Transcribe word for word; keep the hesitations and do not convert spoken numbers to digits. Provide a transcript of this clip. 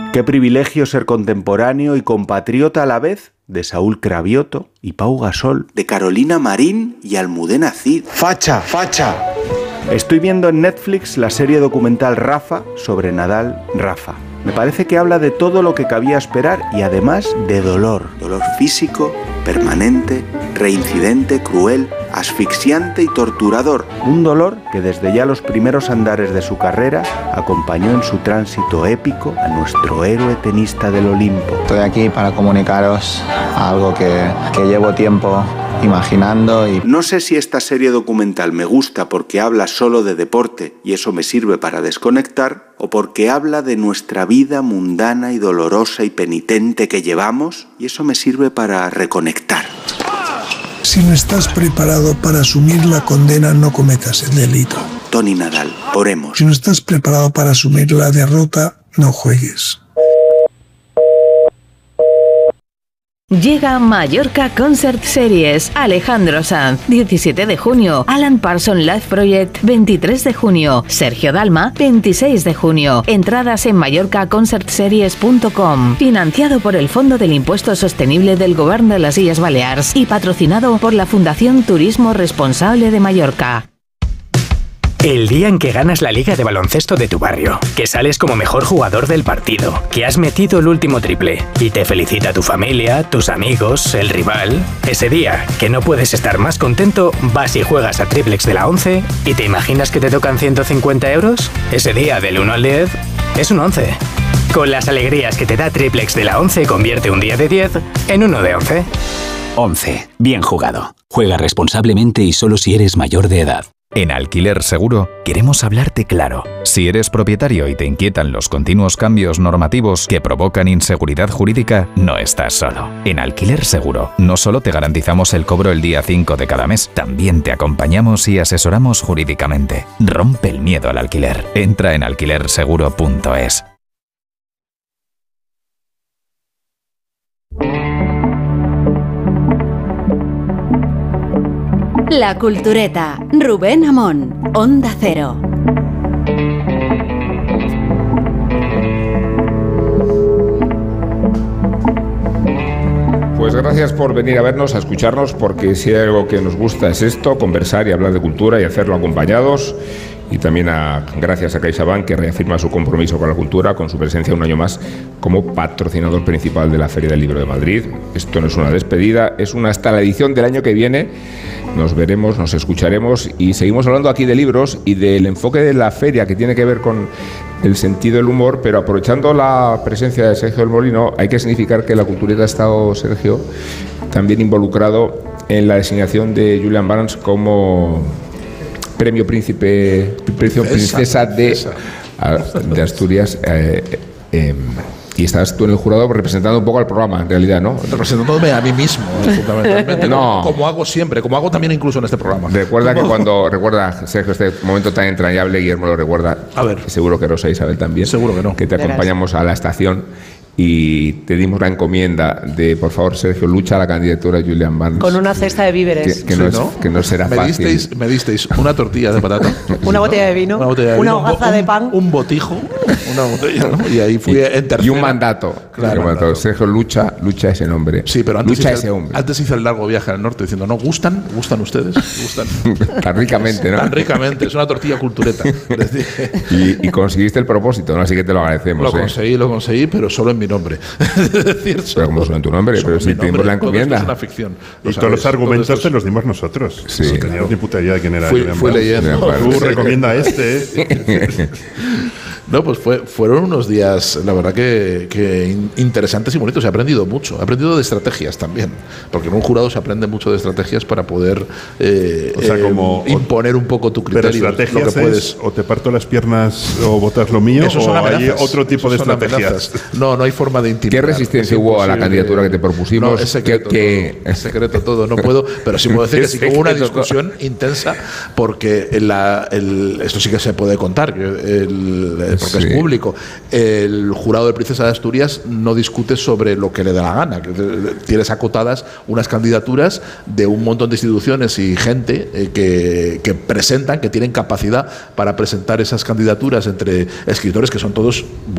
Qué privilegio ser contemporáneo y compatriota a la vez de Saúl Cravioto y Pau Gasol, de Carolina Marín y Almudena Cid. ¡Facha, facha! Estoy viendo en Netflix la serie documental Rafa sobre Nadal Rafa. Me parece que habla de todo lo que cabía esperar y además de dolor. Dolor físico, permanente, reincidente, cruel, asfixiante y torturador. Un dolor que desde ya los primeros andares de su carrera acompañó en su tránsito épico a nuestro héroe tenista del Olimpo. Estoy aquí para comunicaros algo que, que llevo tiempo imaginando y... No sé si esta serie documental me gusta porque habla solo de deporte y eso me sirve para desconectar, o porque habla de nuestra vida mundana y dolorosa y penitente que llevamos y eso me sirve para reconectar. Si no estás preparado para asumir la condena, no cometas el delito. Tony Nadal, oremos. Si no estás preparado para asumir la derrota, no juegues. Llega Mallorca Concert Series. Alejandro Sanz, diecisiete de junio. Alan Parsons Live Project, veintitrés de junio. Sergio Dalma, veintiséis de junio. Entradas en mallorca concert series punto com. Financiado por el Fondo del Impuesto Sostenible del Govern de las Illes Balears y patrocinado por la Fundación Turismo Responsable de Mallorca. El día en que ganas la liga de baloncesto de tu barrio, que sales como mejor jugador del partido, que has metido el último triple y te felicita tu familia, tus amigos, el rival. Ese día, que no puedes estar más contento, vas y juegas a Triplex de la once y te imaginas que te tocan ciento cincuenta euros. Ese día, del uno al diez, es un once. Con las alegrías que te da Triplex de la once, convierte un día de diez en uno de once. once. Bien jugado. Juega responsablemente y solo si eres mayor de edad. En Alquiler Seguro queremos hablarte claro. Si eres propietario y te inquietan los continuos cambios normativos que provocan inseguridad jurídica, no estás solo. En Alquiler Seguro no solo te garantizamos el cobro el día cinco de cada mes, también te acompañamos y asesoramos jurídicamente. Rompe el miedo al alquiler. Entra en alquiler seguro punto es. La Cultureta, Rubén Amón, Onda Cero. Pues gracias por venir a vernos, a escucharnos, porque si hay algo que nos gusta es esto, conversar y hablar de cultura y hacerlo acompañados. Y también a, gracias a CaixaBank, que reafirma su compromiso con la cultura, con su presencia un año más como patrocinador principal de la Feria del Libro de Madrid. Esto no es una despedida, es una hasta la edición del año que viene. Nos veremos, nos escucharemos y seguimos hablando aquí de libros y del enfoque de la feria que tiene que ver con el sentido del humor, pero aprovechando la presencia de Sergio del Molino, hay que significar que la Cultureta ha estado, Sergio, también involucrado en la designación de Julian Barnes como Premio Príncipe, Premio Princesa de, de Asturias. Eh, eh, y estás tú en el jurado representando un poco al programa, en realidad, ¿no? Representándome a mí mismo, fundamentalmente. No. Como hago siempre, como hago también incluso en este programa. Recuerda que cuando, recuerda, Sergio, este momento tan entrañable, Guillermo lo recuerda. A ver. Seguro que Rosa Isabel también. Seguro que no. Que te Verás. acompañamos a la estación y te dimos la encomienda de, por favor, Sergio, lucha a la candidatura de Julian Barnes. Con una cesta de víveres. Que, que, Sí, no, es, ¿no? que no será me fácil. Disteis, me disteis una tortilla de patata. Una botella de vino. Una, botella de una vino, hogaza un, de pan. Un botijo. Una botella, ¿no? Y ahí fui y, en tercera. Y un mandato. Claro, mandato. mandato. Sergio, lucha, lucha ese nombre. Sí, pero antes lucha hice, ese hombre. antes hice el largo viaje al norte diciendo, ¿no? ¿Gustan? ¿Gustan ustedes? ¿Gustan? Tan ricamente, ¿no? Tan ricamente. Es una tortilla cultureta. Les dije. Y, y conseguiste el propósito, ¿no? Así que te lo agradecemos. Lo ¿eh? conseguí, lo conseguí, pero solo en mi nombre. Es decir, pero como suena tu nombre, pero si tenemos la encomienda. Es una ficción. Y todos los argumentos te los dimos nosotros. Sí. No teníamos ni puta idea de quién era. Fui, fui leyendo. Tú recomienda este. No, pues fue, fueron unos días, la verdad que, que interesantes y bonitos. He aprendido mucho. He aprendido de estrategias también. Porque en un jurado se aprende mucho de estrategias para poder eh, o sea, como, eh, imponer un poco tu criterio. Pero estrategias lo que puedes. Es, o te parto las piernas o botas lo mío, Esos son o amenazas. hay otro tipo Esos de estrategias. No, no hay forma de intimidar. ¿Qué resistencia hubo a la candidatura que te propusimos? No, es secreto, que, todo, es secreto todo, no puedo, pero sí puedo decir que sí que hubo una discusión intensa porque la, el, esto sí que se puede contar, el, porque sí. es público. El jurado de Princesa de Asturias no discute sobre lo que le da la gana. Tienes acotadas unas candidaturas de un montón de instituciones y gente eh, que, que presentan, que tienen capacidad para presentar esas candidaturas entre escritores que son todos